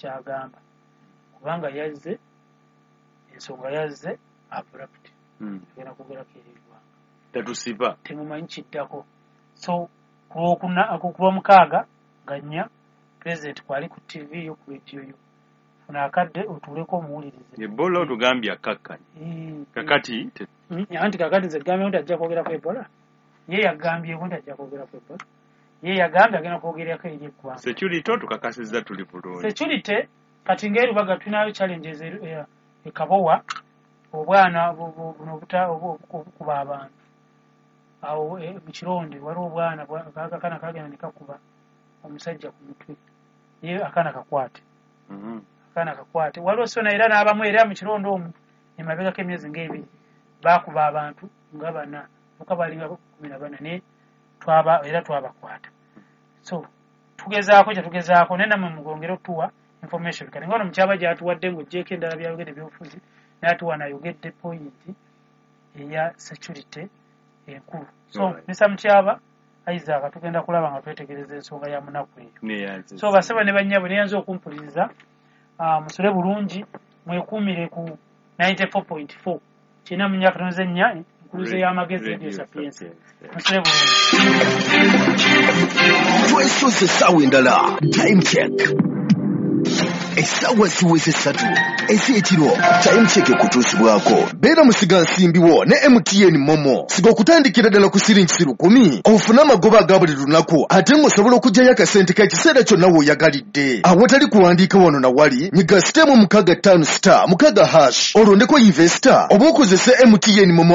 kyagamba kubanga yazze ensonga yazze abrupt agenda kugerako erirwanga tatusiba temumanyi kiddako so kuba mukaaga ganya president kwali ku TV yo ku radio yo funa akadde otuleko omuwulirize ebola otugambye akakkanya kakati anti kakati ze gambye nti ajja kwogera ku ebola ye yagambye nti ajja kwogera ku ebola ye yagambye agenda kwogerako eri eggwanga security otukakasizza tuli bulungi security kati ng'erubaga tulinayo challenges ekabowa obwana buno okukuba abantu awo mu kironde waliwo obwana akana kagenda ne kakuba omusajja ku mutwe ye akana kakwate akana kakwate waliwo sona era n'abamu era mu kironde omwo emabegako emyezi ng'ebiri bakuba abantu nga bana mukabalinga 14 ne twabakwata so tugezaako naye namwe mugongera otuwa information kati ngono mukyaba gyatuwadde ng'oggyeko endala byayogedde byobufuzi n'atuwa nayogedde point eya security enkulu so misa mukyaba Isaac tugenda kulaba nga twetegereza ensonga ya munaku eyo so basaba ne bannyabo neyanza okumpuliriza musule bulungi mwekuumire ku 94.4 kina mu myaka tonze nnya nkuluze y'amagezi Radio Sapienza musule bulungi twesoze essaawa endala time check essaawa ziweze 3 ez'ekiro time check ekutuusibwako beera musiga nsimbiwo ne MTN Momo siga okutandikira ddala ku siringi 10 ofune amagoba aga buli lunaku ate ng'osobola okugyayo akasente k'ekiseera kyonna w'oyagalidde awatali kuwandiika wano na wali nyiga sitemu 65 star 6 hash olondeko investor oba okozese MTN Momo